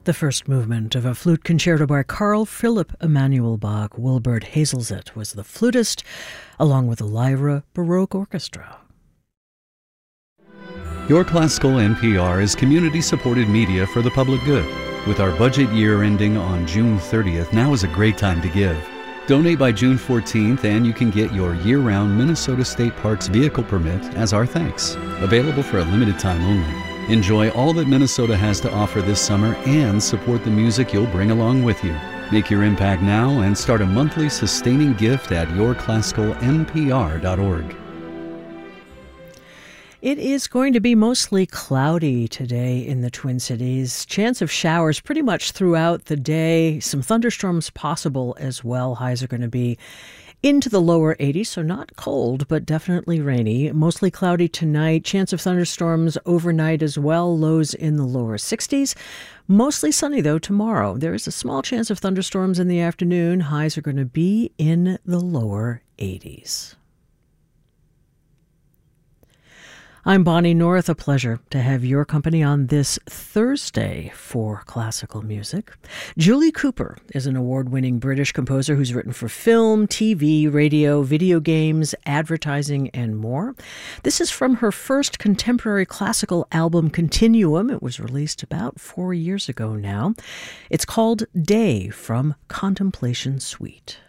The first movement of a flute concerto by Carl Philipp Emanuel Bach. Wilbert Hazelzet was the flutist, along with the Lyra Baroque Orchestra. Your Classical NPR is community-supported media for the public good. With our budget year ending on June 30th, now is a great time to give. Donate by June 14th and you can get your year-round Minnesota State Parks vehicle permit as our thanks. Available for a limited time only. Enjoy all that Minnesota has to offer this summer and support the music you'll bring along with you. Make your impact now and start a monthly sustaining gift at yourclassicalnpr.org. It is going to be mostly cloudy today in the Twin Cities. Chance of showers pretty much throughout the day. Some thunderstorms possible as well. Highs are going to be into the lower 80s, so not cold, but definitely rainy. Mostly cloudy tonight. Chance of thunderstorms overnight as well. Lows in the lower 60s. Mostly sunny, though, tomorrow. There is a small chance of thunderstorms in the afternoon. Highs are going to be in the lower 80s. I'm Bonnie North. A pleasure to have your company on this Thursday for classical music. Julie Cooper is an award-winning British composer who's written for film, TV, radio, video games, advertising, and more. This is from her first contemporary classical album, Continuum. It was released about 4 years ago now. It's called Day from Contemplation Suite.